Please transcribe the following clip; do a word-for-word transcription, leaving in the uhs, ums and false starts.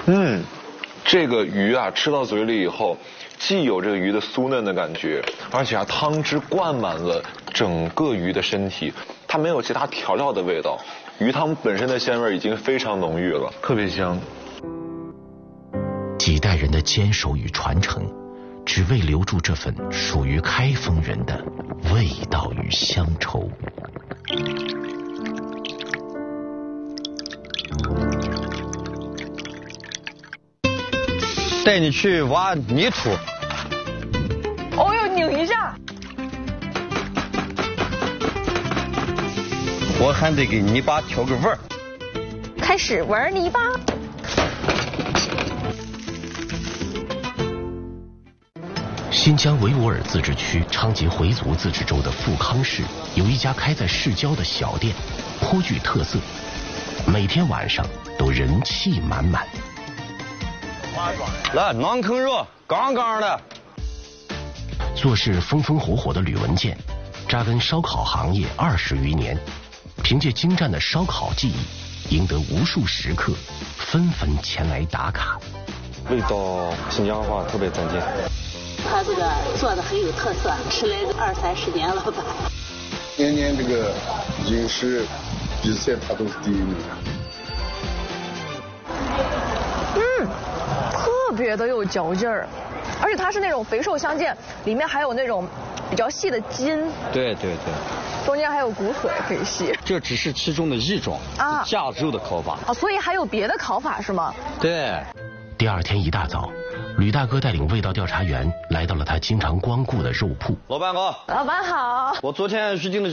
嗯，这个鱼啊，吃到嘴里以后，既有这个鱼的酥嫩的感觉，而且啊，汤汁灌满了整个鱼的身体，它没有其他调料的味道，鱼汤本身的鲜味已经非常浓郁了，特别香。 几代人的坚守与传承，只为留住这份属于开封人的味道与乡愁。 带你去挖泥土。 哦哟，拧一下。 我还得给泥巴调个味儿。 开始玩泥巴。 新疆维吾尔自治区昌吉回族自治州的富康市有一家开在市郊的小店，颇具特色，每天晚上都人气满满。 来，馕坑肉，杠杠的。 做事风风火火的吕文健，扎根烧烤行业二十余年，凭借精湛的烧烤技艺，赢得无数食客纷纷前来打卡。 味道新疆话特别正劲。 他这个做的很有特色，吃了二三十年了吧。 年年这个饮食比赛他都是第一名。 嗯，特别的有嚼劲儿，而且它是那种肥瘦相间，里面还有那种比较细的筋。 对对对。 中间还有骨髓可以吸。 这只是其中的一种啊，架肉的烤法。 啊，所以还有别的烤法是吗？ 对。 第二天一大早，吕大哥带领味道调查员来到了他经常光顾的肉铺。 老板好。 老板好。 我昨天预定的